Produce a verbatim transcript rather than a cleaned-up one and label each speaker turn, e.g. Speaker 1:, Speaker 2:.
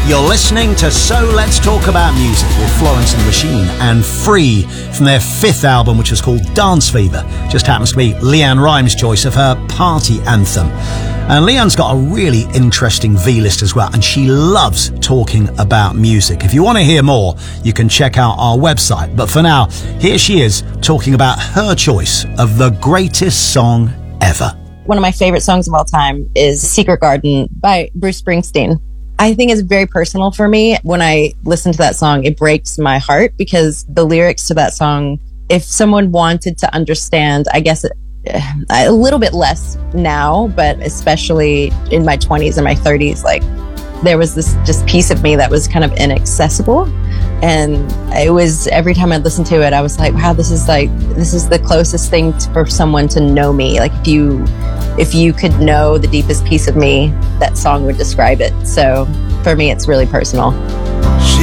Speaker 1: You're listening to So Let's Talk About Music with Florence and the Machine and Free from their fifth album, which was called Dance Fever. Just happens to be Leanne Rimes' choice of her party anthem. And Leanne's got a really interesting V-list as well, and she loves talking about music. If you want to hear more, you can check out our website. But for now, here she is talking about her choice of the greatest song ever.
Speaker 2: One of my favorite songs of all time is Secret Garden by Bruce Springsteen. I think it's very personal for me. When I listen to that song, it breaks my heart because the lyrics to that song, if someone wanted to understand, I guess a little bit less now, but especially in my twenties and my thirties, like there was this just piece of me that was kind of inaccessible. And it was, every time I listened to it, I was like, wow, this is like, this is the closest thing to, for someone to know me. Like if you, if you could know the deepest piece of me, that song would describe it. So for me, it's really personal.
Speaker 3: She